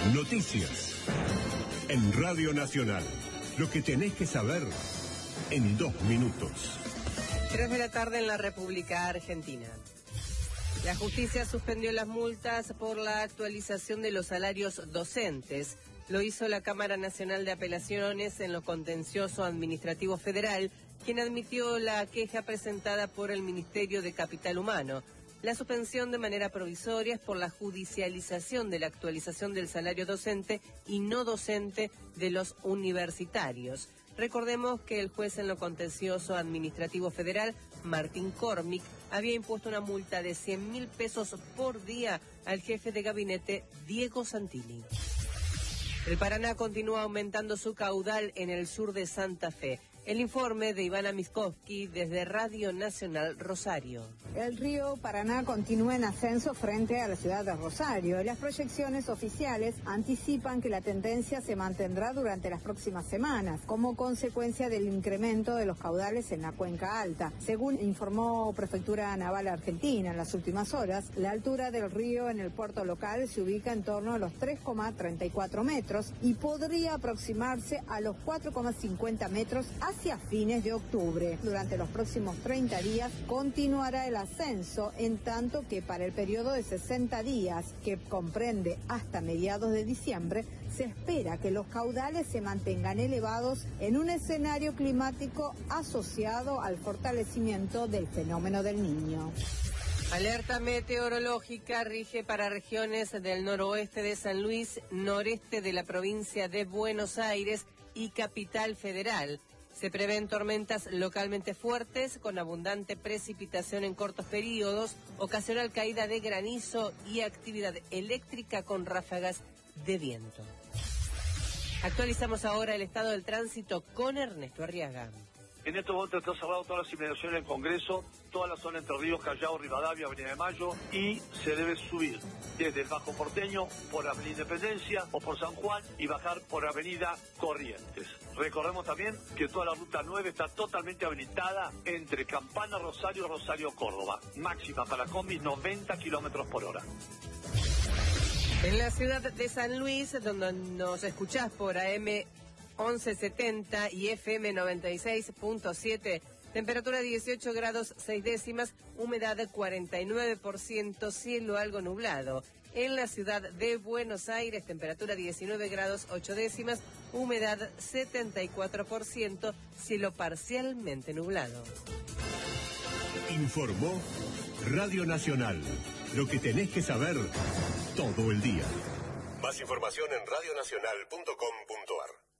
Noticias en Radio Nacional. Lo que tenés que saber en 2 minutos. 3 de la tarde en la República Argentina. La justicia suspendió las multas por la actualización de los salarios docentes. Lo hizo la Cámara Nacional de Apelaciones en lo contencioso administrativo federal, quien admitió la queja presentada por el Ministerio de Capital Humano. La suspensión de manera provisoria es por la judicialización de la actualización del salario docente y no docente de los universitarios. Recordemos que el juez en lo contencioso administrativo federal, Martín Cormick, había impuesto una multa de 100.000 pesos por día al jefe de gabinete, Diego Santilli. El Paraná continúa aumentando su caudal en el sur de Santa Fe. El informe de Ivana Miskovsky desde Radio Nacional Rosario. El río Paraná continúa en ascenso frente a la ciudad de Rosario. Las proyecciones oficiales anticipan que la tendencia se mantendrá durante las próximas semanas, como consecuencia del incremento de los caudales en la cuenca alta. Según informó Prefectura Naval Argentina en las últimas horas, la altura del río en el puerto local se ubica en torno a los 3,34 metros y podría aproximarse a los 4,50 metros hacia fines de octubre. Durante los próximos 30 días continuará el ascenso, en tanto que para el periodo de 60 días, que comprende hasta mediados de diciembre, se espera que los caudales se mantengan elevados en un escenario climático asociado al fortalecimiento del fenómeno del Niño. Alerta meteorológica rige para regiones del noroeste de San Luis, noreste de la provincia de Buenos Aires y Capital Federal. Se prevén tormentas localmente fuertes con abundante precipitación en cortos periodos, ocasional caída de granizo y actividad eléctrica con ráfagas de viento. Actualizamos ahora el estado del tránsito con Ernesto Arriaga. En estos momentos está cerrado todas las inmediaciones del Congreso, toda la zona entre Ríos, Callao, Rivadavia, Avenida de Mayo, y se debe subir desde el Bajo Porteño por Avenida Independencia o por San Juan y bajar por Avenida Corrientes. Recordemos también que toda la Ruta 9 está totalmente habilitada entre Campana, Rosario, Rosario, Córdoba. Máxima para combis 90 kilómetros por hora. En la ciudad de San Luis, donde nos escuchás por AM 1170 y FM 96.7, temperatura 18 grados 6 décimas, humedad 49%, cielo algo nublado. En la ciudad de Buenos Aires, temperatura 19 grados 8 décimas, humedad 74%, cielo parcialmente nublado. Informó Radio Nacional. Lo que tenés que saber todo el día. Más información en radionacional.com.ar.